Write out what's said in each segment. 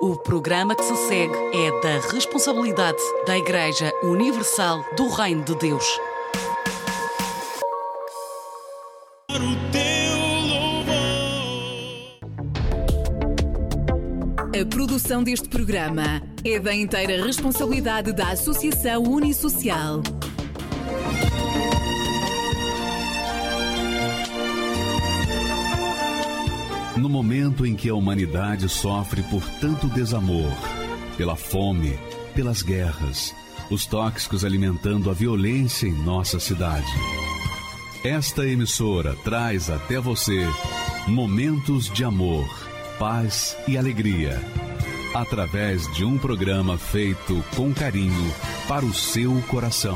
O programa que se segue é da responsabilidade da Igreja Universal do Reino de Deus. A produção deste programa é da inteira responsabilidade da Associação Unisocial. No momento em que a humanidade sofre por tanto desamor, pela fome, pelas guerras, os tóxicos alimentando a violência em nossa cidade, esta emissora traz até você momentos de amor, paz e alegria, através de um programa feito com carinho para o seu coração.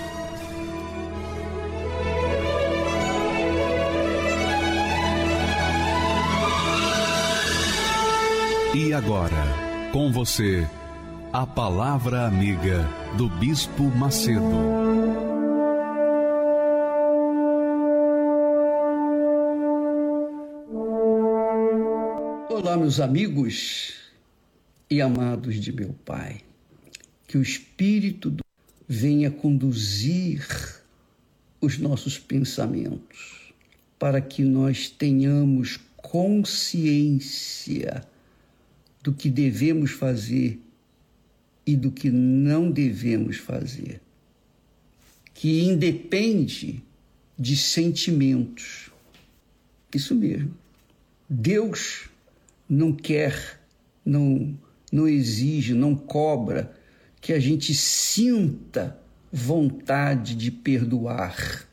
E agora, com você, a Palavra Amiga do Bispo Macedo. Olá, meus amigos e amados de meu Pai. Que o Espírito venha conduzir os nossos pensamentos para que nós tenhamos consciência do que devemos fazer e do que não devemos fazer, que independe de sentimentos. Isso mesmo. Deus não quer, não exige, não cobra que a gente sinta vontade de perdoar.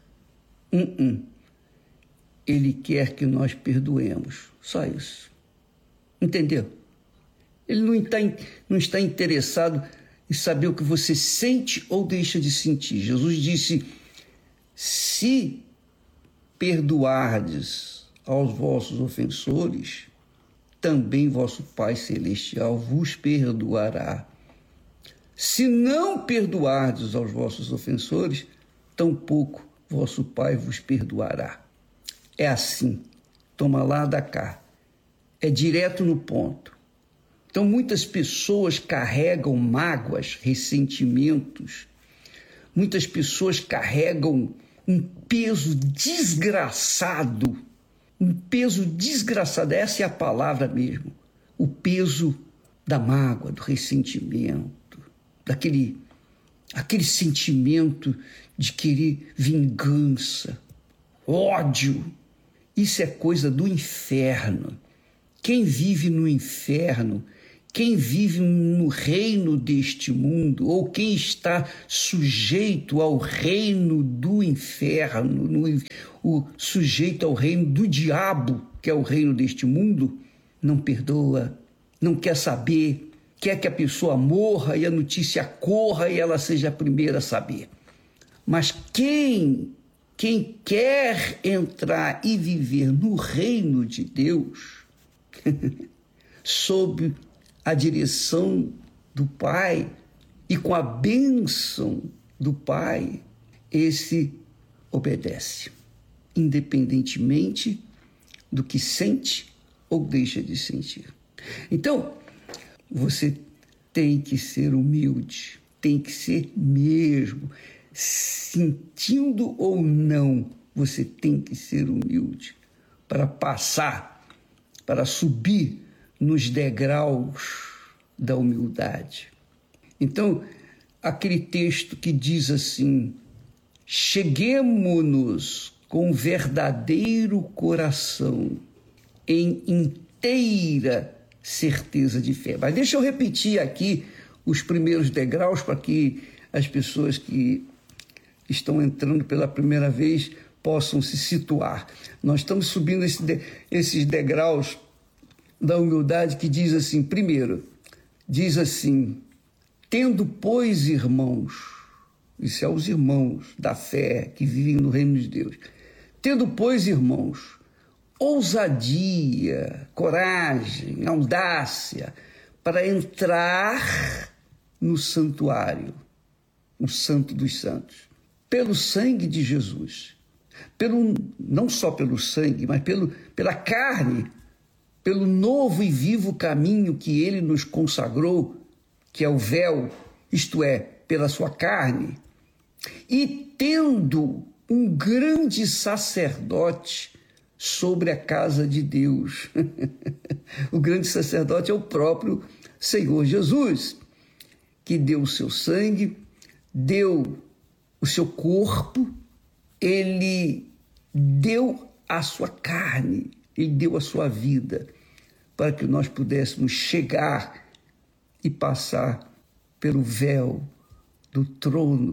Ele quer que nós perdoemos. Só isso. Entendeu? Ele não está interessado em saber o que você sente ou deixa de sentir. Jesus disse: se perdoardes aos vossos ofensores, também vosso Pai Celestial vos perdoará. Se não perdoardes aos vossos ofensores, tampouco vosso Pai vos perdoará. É assim, toma lá da cá. É direto no ponto. Então, muitas pessoas carregam mágoas, ressentimentos. Muitas pessoas carregam um peso desgraçado. Um peso desgraçado, essa é a palavra mesmo. O peso da mágoa, do ressentimento, aquele sentimento de querer vingança, ódio. Isso é coisa do inferno. Quem vive no inferno, quem vive no reino deste mundo, ou quem está sujeito ao reino do inferno, sujeito ao reino do diabo, que é o reino deste mundo, não perdoa, não quer saber, quer que a pessoa morra e a notícia corra e ela seja a primeira a saber. Mas quem quer entrar e viver no reino de Deus, sob a direção do Pai e com a bênção do Pai, esse obedece, independentemente do que sente ou deixa de sentir. Então, você tem que ser humilde, tem que ser mesmo, sentindo ou não, você tem que ser humilde para passar, para subir nos degraus da humildade. Então, aquele texto que diz assim: cheguemo-nos com verdadeiro coração, em inteira certeza de fé. Mas deixa eu repetir aqui os primeiros degraus para que as pessoas que estão entrando pela primeira vez possam se situar. Nós estamos subindo esses degraus da humildade que diz assim, primeiro, diz assim: tendo, pois, irmãos, isso é os irmãos da fé que vivem no reino de Deus, tendo, pois, irmãos, ousadia, coragem, audácia, para entrar no santuário, o Santo dos Santos, pelo sangue de Jesus, não só pelo sangue, mas pela carne pelo novo e vivo caminho que ele nos consagrou, que é o véu, isto é, pela sua carne, e tendo um grande sacerdote sobre a casa de Deus. O grande sacerdote é o próprio Senhor Jesus, que deu o seu sangue, deu o seu corpo, ele deu a sua carne, ele deu a sua vida, para que nós pudéssemos chegar e passar pelo véu do trono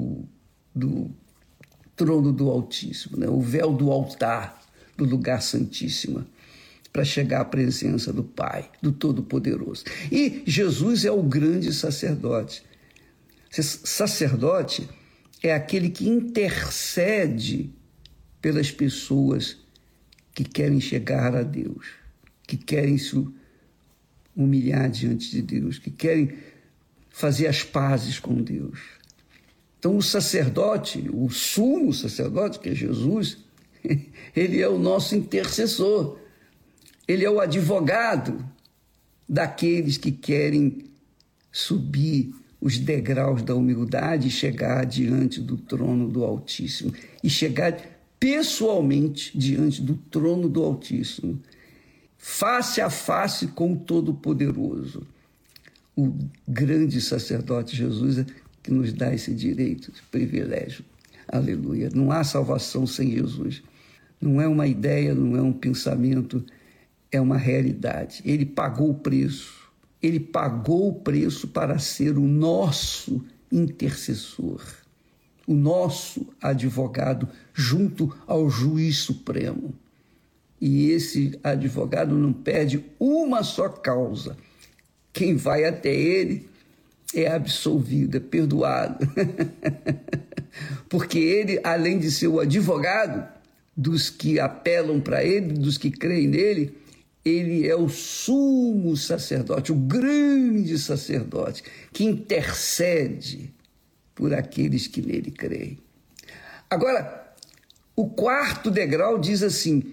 do Altíssimo, né? O véu do altar, do lugar santíssimo, para chegar à presença do Pai, do Todo-Poderoso. E Jesus é o grande sacerdote. Sacerdote é aquele que intercede pelas pessoas que querem chegar a Deus, que querem se humilhar diante de Deus, que querem fazer as pazes com Deus. Então, o sacerdote, o sumo sacerdote, que é Jesus, ele é o nosso intercessor. Ele é o advogado daqueles que querem subir os degraus da humildade e chegar diante do trono do Altíssimo. E chegar pessoalmente diante do trono do Altíssimo, face a face com o Todo-Poderoso. O grande sacerdote Jesus é que nos dá esse direito, esse privilégio. Aleluia. Não há salvação sem Jesus. Não é uma ideia, não é um pensamento, é uma realidade. Ele pagou o preço. Ele pagou o preço para ser o nosso intercessor, o nosso advogado junto ao juiz supremo. E esse advogado não perde uma só causa. Quem vai até ele é absolvido, é perdoado. Porque ele, além de ser o advogado dos que apelam para ele, dos que creem nele, ele é o sumo sacerdote, o grande sacerdote, que intercede por aqueles que nele creem. Agora, o quarto degrau diz assim: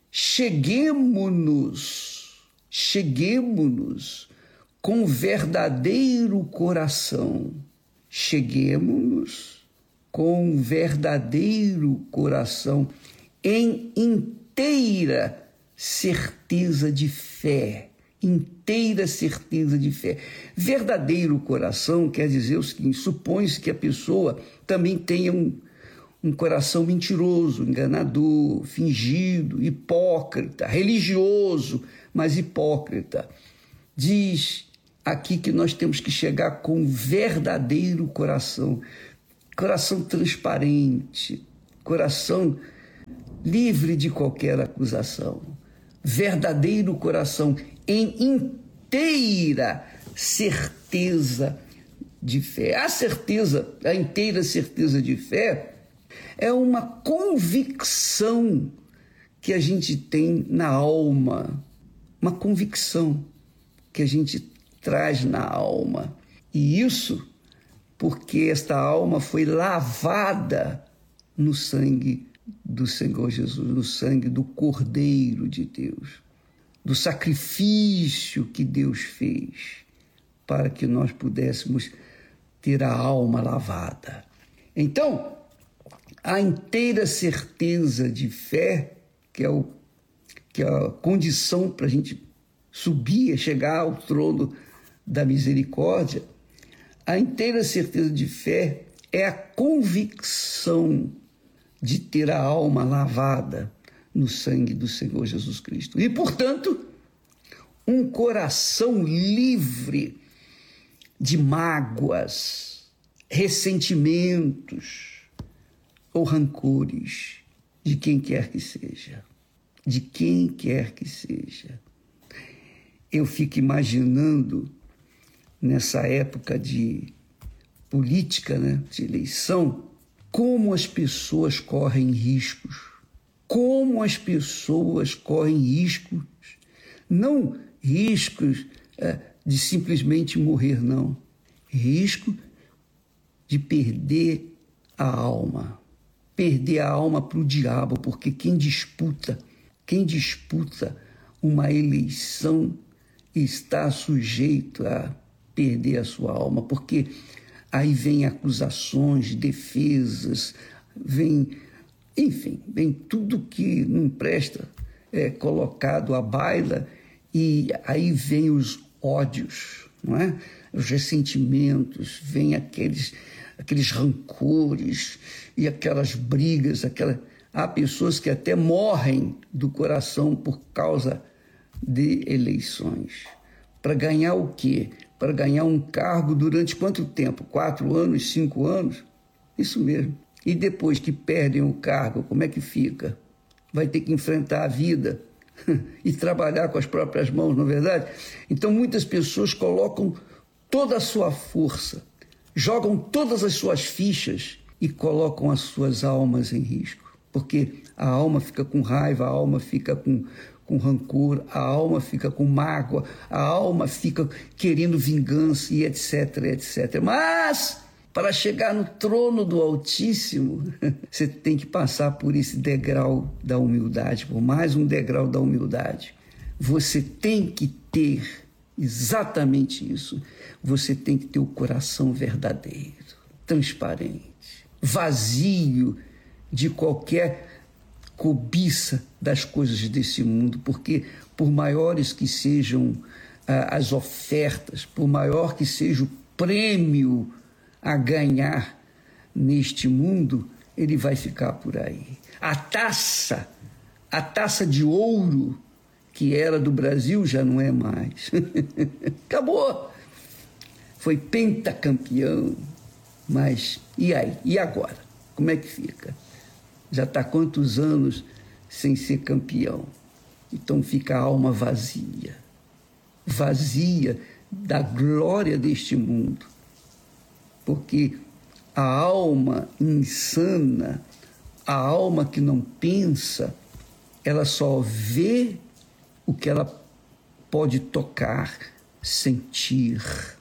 cheguemo-nos com verdadeiro coração. Cheguemo-nos com verdadeiro coração, em inteira certeza de fé. Inteira certeza de fé. Verdadeiro coração quer dizer o seguinte: supõe-se que a pessoa também tenha um coração mentiroso, enganador, fingido, hipócrita, religioso, mas hipócrita. Diz aqui que nós temos que chegar com verdadeiro coração, coração transparente, coração livre de qualquer acusação, verdadeiro coração em inteira certeza de fé. A inteira certeza de fé é uma convicção que a gente tem na alma, uma convicção que a gente traz na alma. E isso porque esta alma foi lavada no sangue do Senhor Jesus, no sangue do Cordeiro de Deus, do sacrifício que Deus fez para que nós pudéssemos ter a alma lavada. Então, a inteira certeza de fé, que é a condição para a gente subir, chegar ao trono da misericórdia, a inteira certeza de fé é a convicção de ter a alma lavada no sangue do Senhor Jesus Cristo. E, portanto, um coração livre de mágoas, ressentimentos ou rancores de quem quer que seja. De quem quer que seja. Eu fico imaginando, nessa época de política, né, de eleição, como as pessoas correm riscos. Como as pessoas correm riscos. Não riscos de simplesmente morrer, não. Risco de perder a alma. Perder a alma para o diabo, porque quem disputa uma eleição está sujeito a perder a sua alma, porque aí vem acusações, defesas, vem tudo que não presta colocado à baila, e aí vem os ódios, não é? Os ressentimentos, vem aqueles rancores e aquelas brigas, há pessoas que até morrem do coração por causa de eleições. Para ganhar o quê? Para ganhar um cargo durante quanto tempo? 4 anos, 5 anos? Isso mesmo. E depois que perdem o cargo, como é que fica? Vai ter que enfrentar a vida e trabalhar com as próprias mãos, não é verdade? Então muitas pessoas colocam toda a sua força, jogam todas as suas fichas e colocam as suas almas em risco. Porque a alma fica com raiva, a alma fica com rancor, a alma fica com mágoa, a alma fica querendo vingança e etc, etc. Mas, para chegar no trono do Altíssimo, você tem que passar por esse degrau da humildade, por mais um degrau da humildade. Você tem que ter exatamente isso. Você tem que ter o coração verdadeiro, transparente, vazio de qualquer cobiça das coisas desse mundo, porque por maiores que sejam as ofertas, por maior que seja o prêmio a ganhar neste mundo, ele vai ficar por aí. A taça de ouro que era do Brasil já não é mais. Acabou. Foi pentacampeão, mas e aí? E agora? Como é que fica? Já está quantos anos sem ser campeão? Então fica a alma vazia da glória deste mundo. Porque a alma insana, a alma que não pensa, ela só vê o que ela pode tocar, sentir,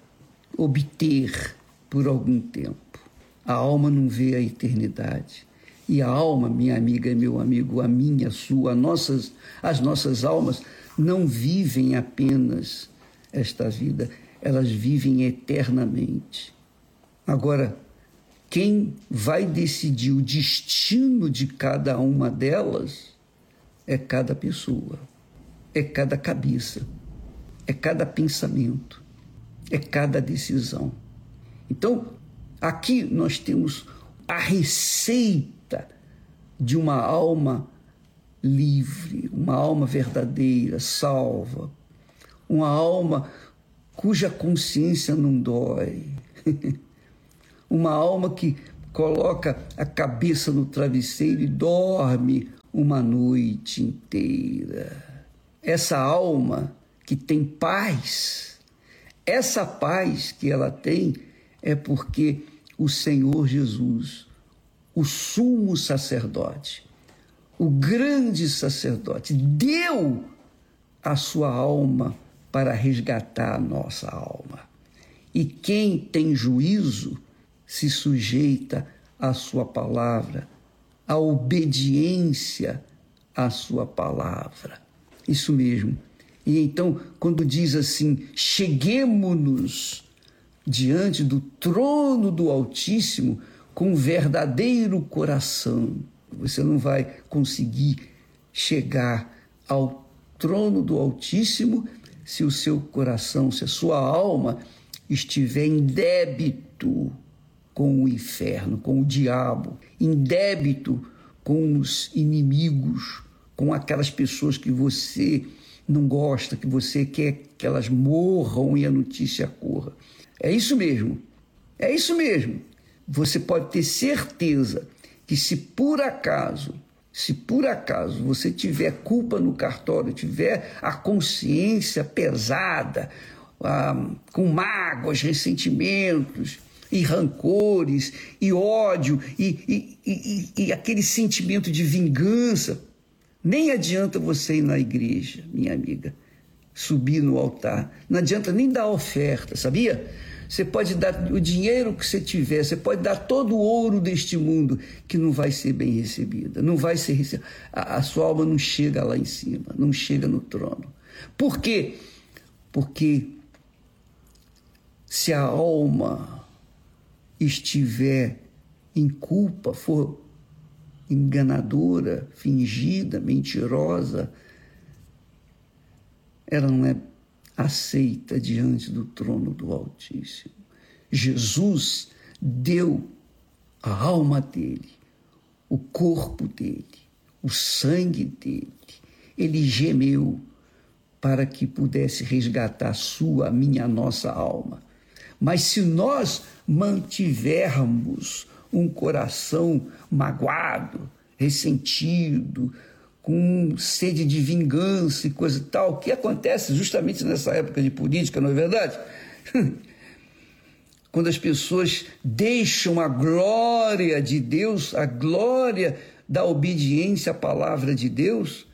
obter por algum tempo. A alma não vê a eternidade. E a alma, minha amiga e meu amigo, a minha, a sua, as nossas almas não vivem apenas esta vida, elas vivem eternamente. Agora, quem vai decidir o destino de cada uma delas é cada pessoa, é cada cabeça, é cada pensamento, é cada decisão. Então, aqui nós temos a receita de uma alma livre, uma alma verdadeira, salva, uma alma cuja consciência não dói, uma alma que coloca a cabeça no travesseiro e dorme uma noite inteira. Essa alma que tem paz, essa paz que ela tem é porque o Senhor Jesus, o sumo sacerdote, o grande sacerdote, deu a sua alma para resgatar a nossa alma. E quem tem juízo se sujeita à sua palavra, à obediência à sua palavra. Isso mesmo. E então, quando diz assim, cheguemo-nos diante do trono do Altíssimo com verdadeiro coração. Você não vai conseguir chegar ao trono do Altíssimo se o seu coração, se a sua alma estiver em débito com o inferno, com o diabo, em débito com os inimigos, com aquelas pessoas que você não gosta, que você quer que elas morram e a notícia corra. É isso mesmo, é isso mesmo. Você pode ter certeza que se por acaso você tiver culpa no cartório, tiver a consciência pesada, com mágoas, ressentimentos e rancores e ódio e aquele sentimento de vingança, nem adianta você ir na igreja, minha amiga, subir no altar. Não adianta nem dar oferta, sabia? Você pode dar o dinheiro que você tiver, você pode dar todo o ouro deste mundo, que não vai ser bem recebida, não vai ser recebida. A sua alma não chega lá em cima, não chega no trono. Por quê? Porque se a alma estiver em culpa, for enganadora, fingida, mentirosa, ela não é aceita diante do trono do Altíssimo. Jesus deu a alma dele, o corpo dele, o sangue dele. Ele gemeu para que pudesse resgatar a sua, a minha, a nossa alma. Mas se nós mantivermos um coração magoado, ressentido, com sede de vingança e coisa e tal, o que acontece justamente nessa época de política, não é verdade? Quando as pessoas deixam a glória de Deus, a glória da obediência à palavra de Deus,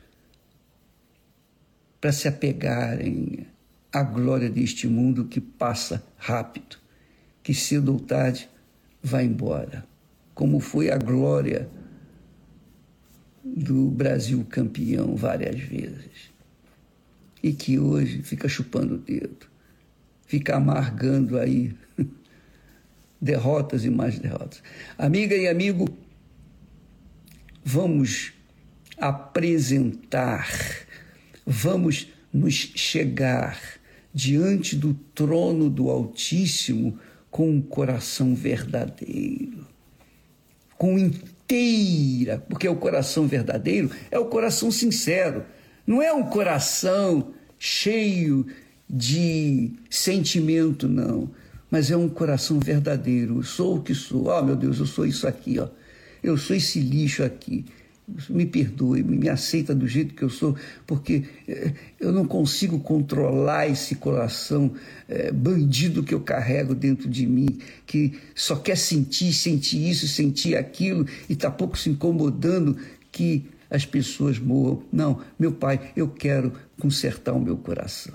para se apegarem à glória deste mundo que passa rápido, que cedo ou tarde vai embora, como foi a glória do Brasil campeão várias vezes, e que hoje fica chupando o dedo, fica amargando aí derrotas e mais derrotas. Amiga e amigo, vamos apresentar, vamos nos chegar diante do trono do Altíssimo com um coração verdadeiro, com inteira, porque o coração verdadeiro é o coração sincero, não é um coração cheio de sentimento, não, mas é um coração verdadeiro. Eu sou o que sou, meu Deus, eu sou isso aqui, eu sou esse lixo aqui, me perdoe, me aceita do jeito que eu sou, porque eu não consigo controlar esse coração bandido que eu carrego dentro de mim, que só quer sentir isso, sentir aquilo, e está pouco se incomodando que as pessoas morram. Não, meu Pai, eu quero consertar o meu coração.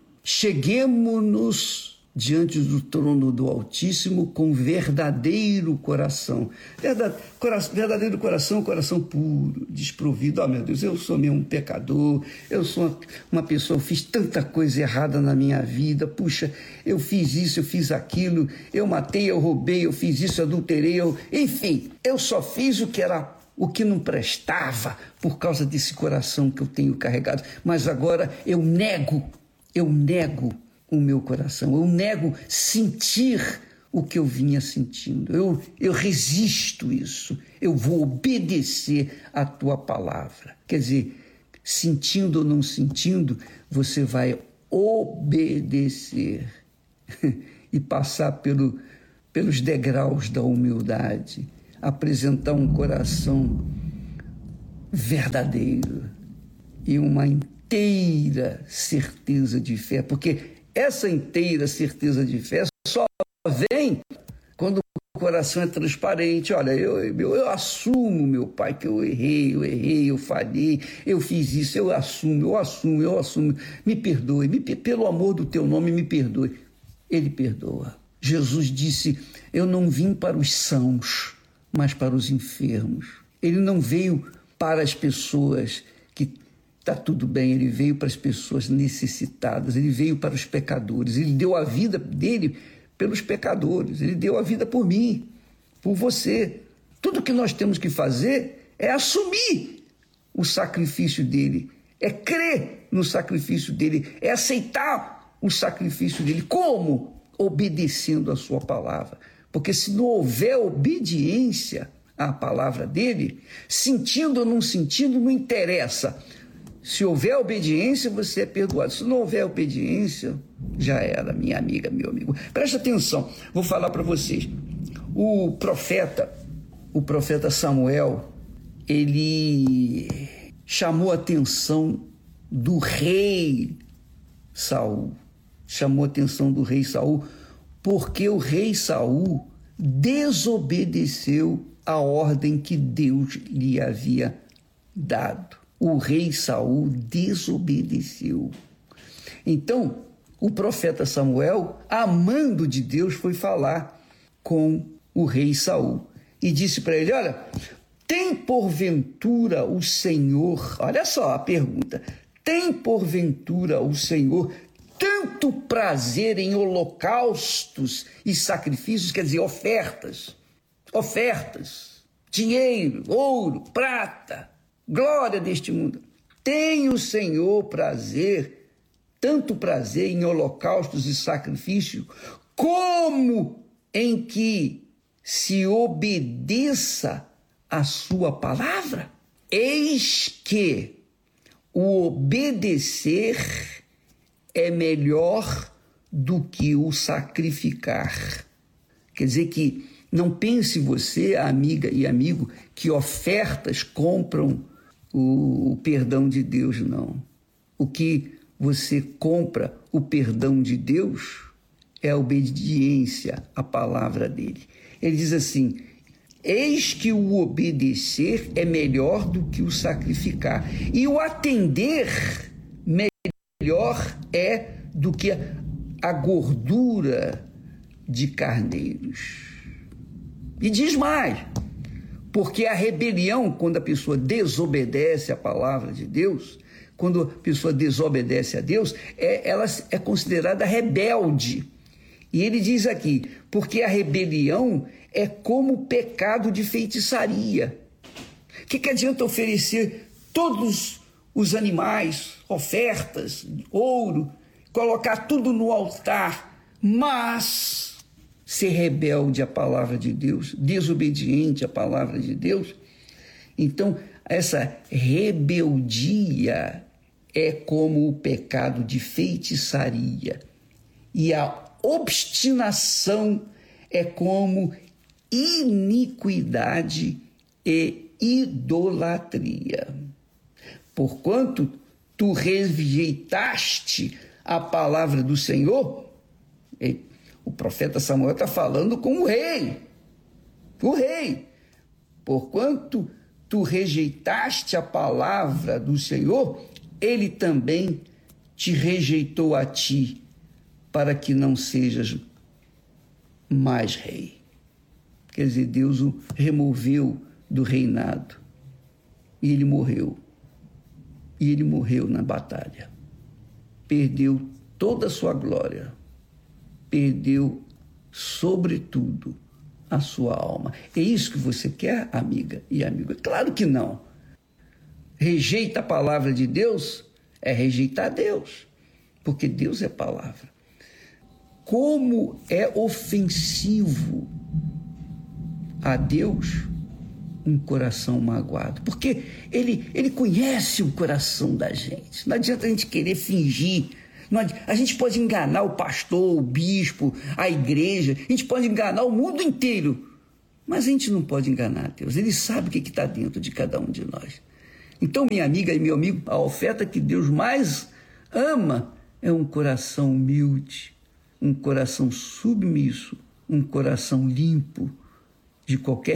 Cheguemo-nos diante do trono do Altíssimo com verdadeiro coração. Verdadeiro coração, coração puro, desprovido. Meu Deus, eu sou mesmo um pecador, eu sou uma pessoa, eu fiz tanta coisa errada na minha vida, puxa, eu fiz isso, eu fiz aquilo, eu matei, eu roubei, eu fiz isso, eu adulterei, enfim, eu só fiz o que não prestava por causa desse coração que eu tenho carregado. Mas agora eu nego o meu coração, eu nego sentir o que eu vinha sentindo, eu resisto isso, eu vou obedecer a tua palavra. Quer dizer, sentindo ou não sentindo, você vai obedecer e passar pelos degraus da humildade, apresentar um coração verdadeiro e uma inteira certeza de fé, porque essa inteira certeza de fé só vem quando o coração é transparente. Olha, eu assumo, meu Pai, que eu errei, eu falhei, eu fiz isso, eu assumo. Me perdoe, pelo amor do teu nome, me perdoe. Ele perdoa. Jesus disse, eu não vim para os sãos, mas para os enfermos. Ele não veio para as pessoas que está tudo bem, ele veio para as pessoas necessitadas, ele veio para os pecadores, ele deu a vida dele pelos pecadores, ele deu a vida por mim, por você. Tudo que nós temos que fazer é assumir o sacrifício dele, é crer no sacrifício dele, é aceitar o sacrifício dele. Como? Obedecendo a sua palavra. Porque se não houver obediência à palavra dele, sentindo ou não sentindo, não interessa. Se houver obediência, você é perdoado. Se não houver obediência, já era, minha amiga, meu amigo. Presta atenção, vou falar para vocês. O profeta Samuel, ele chamou a atenção do rei Saul. Chamou a atenção do rei Saul, porque o rei Saul desobedeceu a ordem que Deus lhe havia dado. O rei Saul desobedeceu. Então, o profeta Samuel, amando de Deus, foi falar com o rei Saul e disse para ele: olha, tem porventura o Senhor, olha só a pergunta, tem porventura o Senhor tanto prazer em holocaustos e sacrifícios, quer dizer, ofertas, dinheiro, ouro, prata, glória deste mundo. Tem o Senhor tanto prazer em holocaustos e sacrifícios, como em que se obedeça a sua palavra? Eis que o obedecer é melhor do que o sacrificar. Quer dizer que não pense você, amiga e amigo, que ofertas compram o perdão de Deus, não. O que você compra o perdão de Deus é a obediência à palavra dele. Ele diz assim: eis que o obedecer é melhor do que o sacrificar, e o atender melhor é do que a gordura de carneiros. E diz mais, porque a rebelião, quando a pessoa desobedece à palavra de Deus, quando a pessoa desobedece a Deus, ela é considerada rebelde. E ele diz aqui, porque a rebelião é como o pecado de feitiçaria. O que adianta oferecer todos os animais, ofertas, ouro, colocar tudo no altar, mas ser rebelde à palavra de Deus, desobediente à palavra de Deus? Então, essa rebeldia é como o pecado de feitiçaria, e a obstinação é como iniquidade e idolatria. Porquanto tu rejeitaste a palavra do Senhor, o profeta Samuel está falando com o rei. Porquanto tu rejeitaste a palavra do Senhor, ele também te rejeitou a ti, para que não sejas mais rei. Quer dizer, Deus o removeu do reinado. E ele morreu. E ele morreu na batalha. Perdeu toda a sua glória. Perdeu, sobretudo, a sua alma. É isso que você quer, amiga e amigo? Claro que não. Rejeita a palavra de Deus é rejeitar Deus, porque Deus é palavra. Como é ofensivo a Deus um coração magoado, porque ele conhece o coração da gente. Não adianta a gente querer fingir. A gente pode enganar o pastor, o bispo, a igreja, a gente pode enganar o mundo inteiro, mas a gente não pode enganar Deus. Ele sabe o que está dentro de cada um de nós. Então, minha amiga e meu amigo, a oferta que Deus mais ama é um coração humilde, um coração submisso, um coração limpo de qualquer